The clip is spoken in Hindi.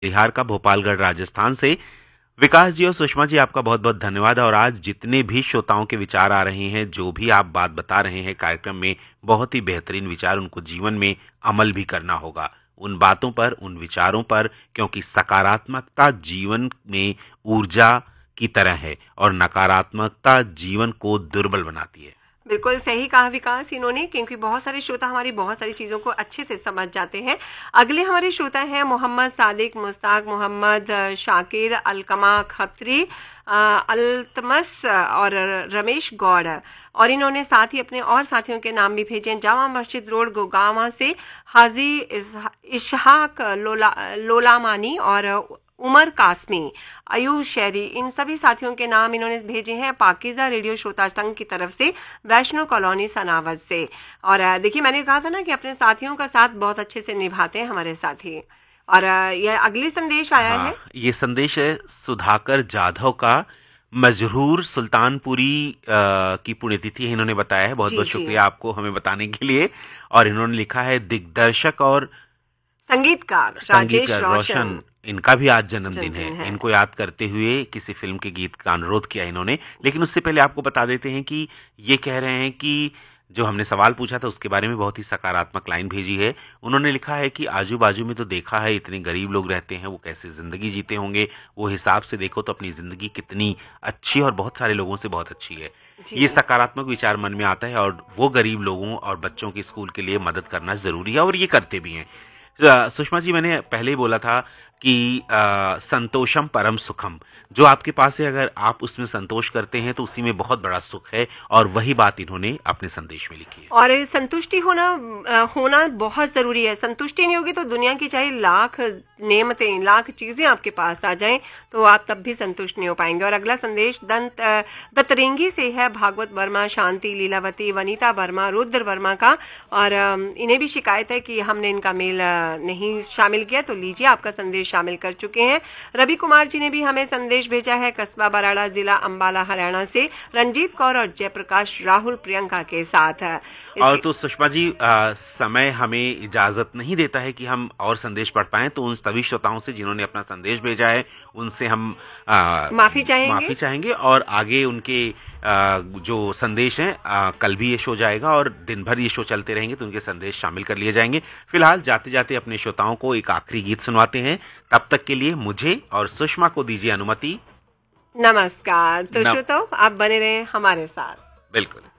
बिहार का भोपालगढ़ राजस्थान से। विकास जी और सुषमा जी, आपका बहुत बहुत धन्यवाद। और आज जितने भी श्रोताओं के विचार आ रहे हैं, जो भी आप बात बता रहे हैं कार्यक्रम में, बहुत ही बेहतरीन विचार, उनको जीवन में अमल भी करना होगा, उन बातों पर, उन विचारों पर, क्योंकि सकारात्मकता जीवन में ऊर्जा की तरह है और नकारात्मकता जीवन को दुर्बल बनाती है। बिल्कुल सही कहा विकास इन्होंने, क्योंकि बहुत सारे श्रोता हमारी बहुत सारी चीज़ों को अच्छे से समझ जाते हैं। अगले हमारे श्रोता हैं मोहम्मद सादिक, मुस्ताक मोहम्मद, शाकिर, अलकमा खत्री, अल्तमस और रमेश गौड़। और इन्होंने साथ ही अपने और साथियों के नाम भी भेजे। जामा मस्जिद रोड गुगावा से हाजी इशहाक लोलामानी और उमर कासमी, अयूब शहरी, इन सभी साथियों के नाम इन्होंने भेजे हैं पाकिजा रेडियो श्रोता संघ की तरफ से, वैष्णो कॉलोनी सनावद से। और देखिए, मैंने कहा था ना कि अपने साथियों का साथ बहुत अच्छे से निभाते हैं हमारे साथी। और यह अगली संदेश आया है, ये संदेश है सुधाकर जाधव का, मजरूर सुल्तानपुरी की पुण्यतिथि है, इन्होंने बताया है। बहुत बहुत शुक्रिया आपको हमें बताने के लिए। और इन्होंने लिखा है दिग्दर्शक और संगीतकार राजेश रोशन, इनका भी आज जन्मदिन है। इनको याद करते हुए किसी फिल्म के गीत का अनुरोध किया इन्होंने। लेकिन उससे पहले आपको बता देते हैं कि ये कह रहे हैं कि जो हमने सवाल पूछा था उसके बारे में बहुत ही सकारात्मक लाइन भेजी है। उन्होंने लिखा है कि आजू बाजू में तो देखा है इतने गरीब लोग रहते हैं, वो कैसे जिंदगी जीते होंगे, वो हिसाब से देखो तो अपनी जिंदगी कितनी अच्छी और बहुत सारे लोगों से बहुत अच्छी है। ये सकारात्मक विचार मन में आता है और वो गरीब लोगों और बच्चों की स्कूल के लिए मदद करना जरूरी है और ये करते भी हैं। सुषमा जी, मैंने पहले ही बोला था कि संतोषम परम सुखम, जो आपके पास है अगर आप उसमें संतोष करते हैं तो उसी में बहुत बड़ा सुख है। और वही बात इन्होंने अपने संदेश में लिखी है। और संतुष्टि होना बहुत जरूरी है। संतुष्टि नहीं होगी तो दुनिया की चाहे लाख नेमतें, लाख चीजें आपके पास आ जाएं तो आप तब भी संतुष्ट नहीं हो पाएंगे। और अगला संदेश दतरेंगी से है, भागवत वर्मा, शांति, लीलावती, वनीता वर्मा, रुद्र वर्मा का। और इन्हें भी शिकायत है कि हमने इनका मेल नहीं शामिल किया, तो लीजिए आपका संदेश शामिल कर चुके हैं। रवि कुमार जी ने भी हमें संदेश भेजा है, कस्बा बराड़ा, जिला अंबाला, हरियाणा से, रंजीत कौर और जयप्रकाश राहुल प्रियंका के साथ। और तो सुषमा जी, समय हमें इजाजत नहीं देता है कि हम और संदेश पढ़ पाएं, तो उन सभी श्रोताओं से जिन्होंने अपना संदेश भेजा है उनसे हम माफी चाहेंगे और आगे उनके जो संदेश हैं, कल भी ये शो जाएगा और दिन भर ये शो चलते रहेंगे, तो उनके संदेश शामिल कर लिए जाएंगे। फिलहाल जाते जाते अपने श्रोताओं को एक आखिरी गीत सुनवाते हैं। तब तक के लिए मुझे और सुषमा को दीजिए अनुमति। नमस्कार। तो श्रोताओ, आप बने रहे हमारे साथ। बिल्कुल।